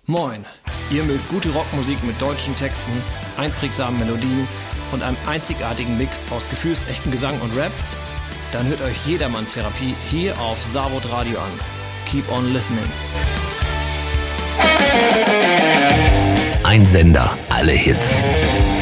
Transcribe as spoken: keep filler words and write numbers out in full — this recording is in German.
Moin, ihr mögt gute Rockmusik mit deutschen Texten, einprägsamen Melodien und einem einzigartigen Mix aus gefühlsechtem Gesang und Rap? Dann hört euch Jedermann-Therapie hier auf Savod Radio an. Keep on listening. Ein Sender, alle Hits.